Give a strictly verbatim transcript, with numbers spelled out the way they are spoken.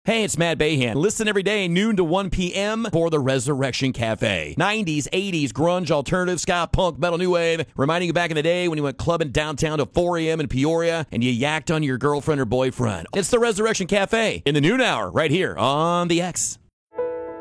Hey, it's Matt Bahan. Listen every day, noon to one p.m. for the Resurrection Cafe. nineties, eighties, grunge, alternative, ska, punk, metal, new wave. Reminding you back in the day when you went clubbing downtown to four a.m. in Peoria and you yacked on your girlfriend or boyfriend. It's the Resurrection Cafe in the noon hour right here on the X.